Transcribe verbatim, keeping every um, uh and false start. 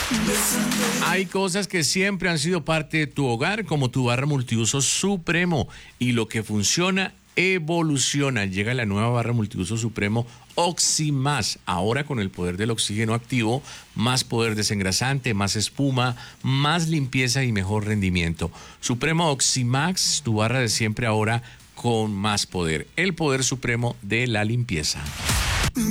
Hay cosas que siempre han sido parte de tu hogar, como tu barra multiuso Supremo, y lo que funciona evoluciona. Llega la nueva barra multiuso Supremo Oximás, ahora con el poder del oxígeno activo, más poder desengrasante, más espuma, más limpieza y mejor rendimiento. Supremo Oximax, tu barra de siempre ahora con más poder, el poder supremo de la limpieza.